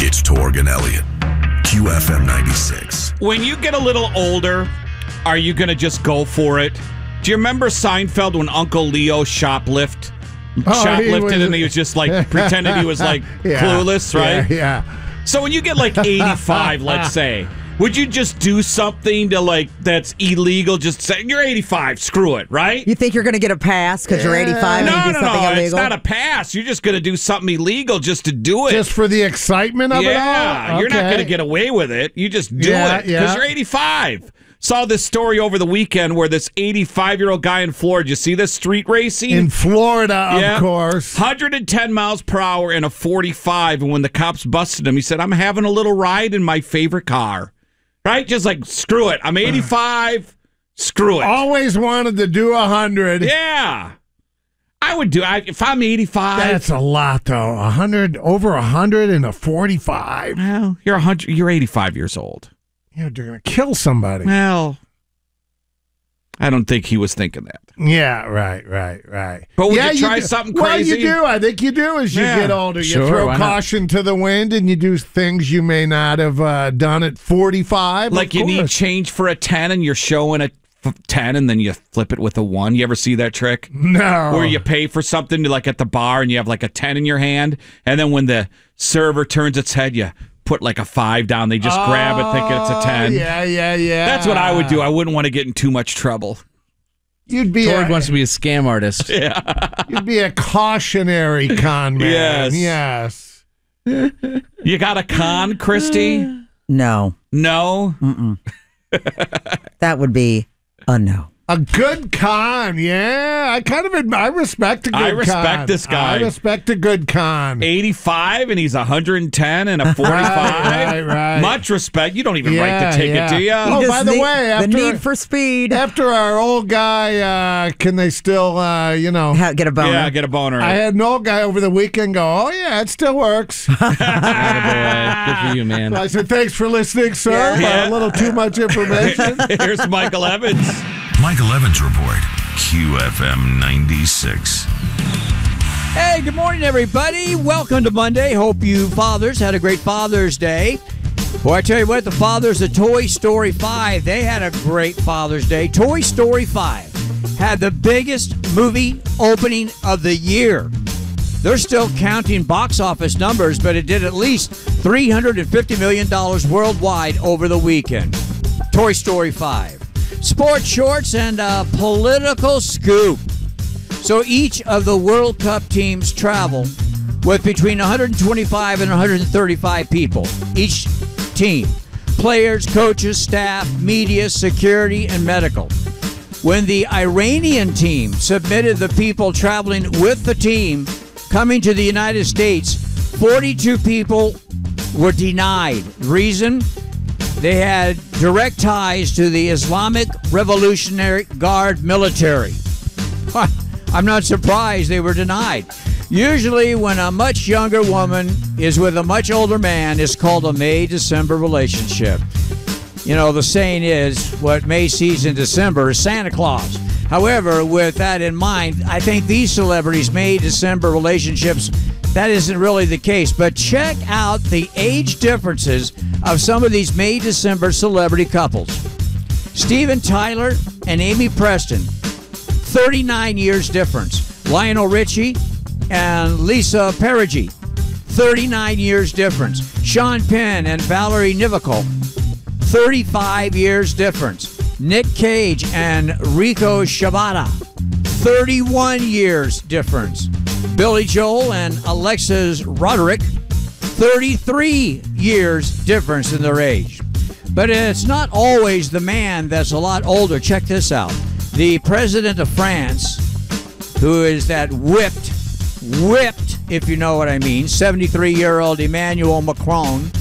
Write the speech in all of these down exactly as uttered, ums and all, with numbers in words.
It's Torg and Elliott. Q F M ninety-six. When you get a little older, are you going to just go for it? Do you remember Seinfeld when Uncle Leo shoplift, Oh, shoplifted he was- and he was just like pretended he was like Yeah, clueless, right? Yeah, yeah. So when you get like eighty-five, let's say, would you just do something to like that's illegal? Just say you're eighty-five, screw it, right? You think you're going to get a pass because you're eighty-five No, and you do no, something no. illegal? It's not a pass. You're just going to do something illegal just to do it. Just for the excitement of yeah, it all? you're not Okay. going to get away with it. You just do Yeah, it because yeah. you're eighty-five. Saw this story over the weekend where this eighty-five-year-old guy in Florida, did you see this street racing? In Florida, of Yeah. course. one hundred ten miles per hour in a forty-five. And when the cops busted him, he said, I'm having a little ride in my favorite car. Right? Just like, screw it. I'm eighty-five. Screw it. Always wanted to do a hundred. Yeah. I would do I, if I'm eighty-five. That's a lot, though. A hundred, over a hundred in a forty-five. Well, you're one hundred. You're eighty-five years old. Yeah, they're gonna kill somebody. Well, I don't think he was thinking that. Yeah, right, right, right. But would yeah, you try do. something well, crazy? you do. I think you do as you Yeah. get older. You Sure, throw why not? caution to the wind and you do things you may not have uh, done at forty-five. Like of you need course. change for a ten and you're showing a f- ten and then you flip it with a one. You ever see that trick? No. Where you pay for something like at the bar and you have like a ten in your hand, and then when the server turns its head, you put like a five down. They just grab it thinking it's a ten. Oh, yeah, yeah, yeah. That's what I would do. I wouldn't want to get in too much trouble. You'd be Torg a, wants to be a scam artist. you'd be a cautionary con man. Yes. Yes. You got a con, Christy? No. No? That would be a no. A good con, yeah. I kind of admi- I respect a good con. I respect this guy. I respect a good con. eighty-five and he's one hundred ten and a forty-five. Right, right, right. Much respect. You don't even write Yeah, the ticket, yeah. do you? Oh, Just by the need- way, after- the need for speed. After our old guy, uh, can they still, uh, you know? Ha- Get a boner. Yeah, get a boner. I had an old guy over the weekend go, oh, yeah, it still works. Attaboy. Good for you, man. I said, thanks for listening, sir. Yeah. Uh, a little too much information. Here's Michael Evans. Michael Evans Report. Q F M ninety-six. Hey, good morning, everybody. Welcome to Monday. Hope you fathers had a great Father's Day. Boy, I tell you what, the fathers of Toy Story five, they had a great Father's Day. Toy Story five had the biggest movie opening of the year. They're still counting box office numbers, but it did at least three hundred fifty million dollars worldwide over the weekend. Toy Story five. Sports shorts and a political scoop. So each of the World Cup teams travel with between one hundred twenty-five and one hundred thirty-five people. Each team. Players, coaches, staff, media, security, and medical. When the Iranian team submitted the people traveling with the team coming to the United States, forty-two people were denied. Reason? They had direct ties to the Islamic Revolutionary Guard military. I'm not surprised they were denied. Usually when a much younger woman is with a much older man, it's called a May-December relationship. You know, the saying is, what May sees in December is Santa Claus. However, with that in mind, I think these celebrities' May-December relationships, that isn't really the case. But check out the age differences of some of these May-December celebrity couples. Steven Tyler and Amy Preston, thirty-nine years difference. Lionel Richie and Lisa Perigi, thirty-nine years difference. Sean Penn and Valerie Nivikol, thirty-five years difference. Nick Cage and Rico Shabata, thirty-one years difference. Billy Joel and Alexis Roderick, thirty-three years difference in their age. But it's not always the man that's a lot older. Check this out. The president of France, who is that whipped, whipped, if you know what I mean, seventy-three-year-old Emmanuel Macron,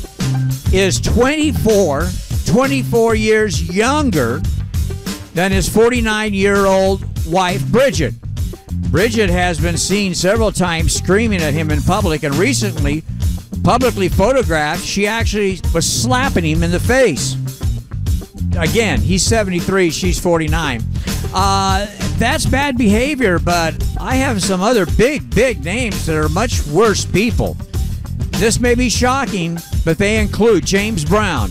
is twenty-four, twenty-four years younger than his forty-nine-year-old wife, Bridget. Bridget has been seen several times screaming at him in public, and recently, publicly photographed, she actually was slapping him in the face. Again, he's seventy-three, she's forty-nine. Uh, that's bad behavior, but I have some other big, big names that are much worse people. this may be shocking, but they include James Brown,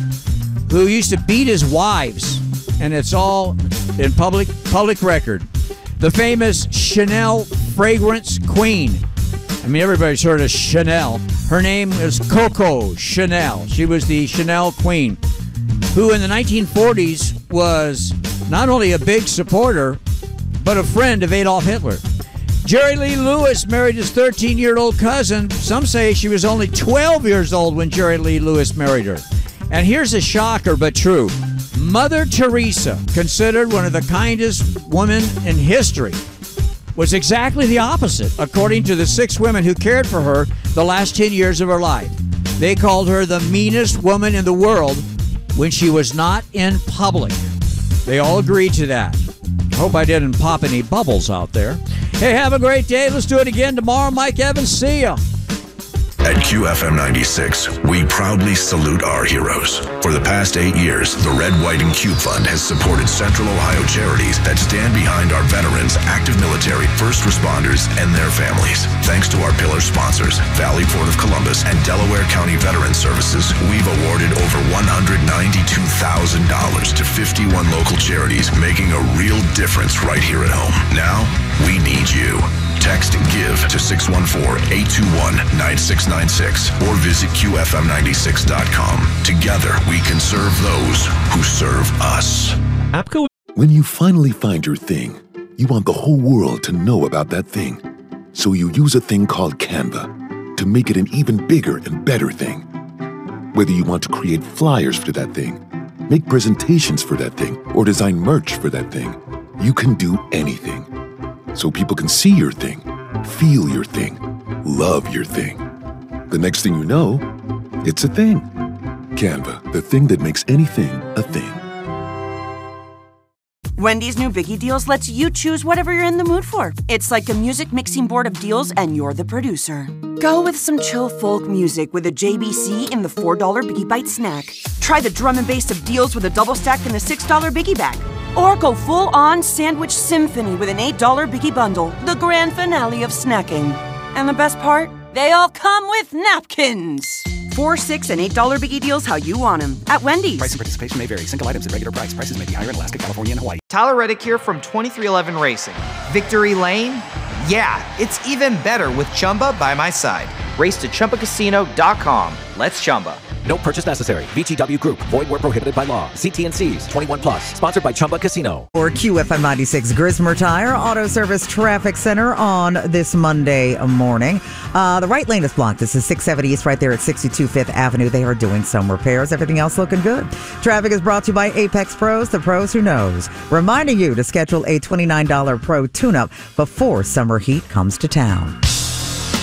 who used to beat his wives, and it's all in public public record. The famous Chanel fragrance queen. I mean, everybody's heard of Chanel. Her name is Coco Chanel. She was the Chanel queen, who in the nineteen forties was not only a big supporter, but a friend of Adolf Hitler. Jerry Lee Lewis married his thirteen-year-old cousin. Some say she was only twelve years old when Jerry Lee Lewis married her. And here's a shocker, but true. Mother Teresa, considered one of the kindest women in history, was exactly the opposite, according to the six women who cared for her the last ten years of her life. They called her the meanest woman in the world when she was not in public. They all agreed to that. Hope I didn't pop any bubbles out there. Hey, have a great day. Let's do it again tomorrow. Mike Evans, see ya. At Q F M ninety-six, we proudly salute our heroes. For the past eight years, the Red, White, and Cube Fund has supported Central Ohio charities that stand behind our veterans, active military, first responders, and their families. Thanks to our pillar sponsors, Valley Port of Columbus and Delaware County Veteran Services, we've awarded over one hundred ninety-two thousand dollars to fifty-one local charities, making a real difference right here at home. Now, we need you. Text GIVE to six one four, eight two one, nine six nine six or visit Q F M ninety-six dot com. Together, we can serve those who serve us. APCO. When you finally find your thing, you want the whole world to know about that thing. So you use a thing called Canva to make it an even bigger and better thing. Whether you want to create flyers for that thing, make presentations for that thing, or design merch for that thing, you can do anything. So people can see your thing, feel your thing, love your thing. The next thing you know, it's a thing. Canva, the thing that makes anything a thing. Wendy's new Biggie Deals lets you choose whatever you're in the mood for. It's like a music mixing board of deals, and you're the producer. Go with some chill folk music with a J B C in the four dollar Biggie Bite snack. Try the drum and bass of deals with a double stack in the six dollar Biggie Bag. Or go full-on sandwich symphony with an eight dollar Biggie Bundle, the grand finale of snacking. And the best part? They all come with napkins. Four, six, and eight dollar Biggie Deals how you want them at Wendy's. Price and participation may vary. Single items at regular price. Prices may be higher in Alaska, California, and Hawaii. Tyler Reddick here from twenty-three eleven Racing. Victory Lane? Yeah, it's even better with Chumba by my side. Race to Chumba Casino dot com. Let's Chumba. No purchase necessary. V G W Group. Void where prohibited by law. See T and C's. twenty-one plus. Sponsored by Chumba Casino. Or Q F M ninety-six Grismer Tire Auto Service Traffic Center on this Monday morning. Uh, the right lane is blocked. This is six seventy East right there at sixty-two Fifth Avenue. They are doing some repairs. Everything else looking good. Traffic is brought to you by Apex Pros, the pros who knows. Reminding you to schedule a twenty-nine dollar Pro tune-up before summer heat comes to town.